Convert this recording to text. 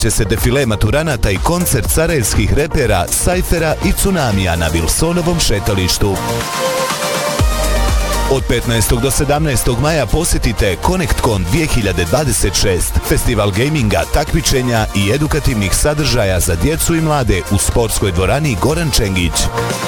će se defile maturanata i koncert sarajevskih repera Sajfera i Tsunamija na Wilsonovom šetalištu. Od 15. do 17. maja posjetite ConnectCon 2026, festival gaminga, takmičenja i edukativnih sadržaja za djecu i mlade u sportskoj dvorani Goran Čengić.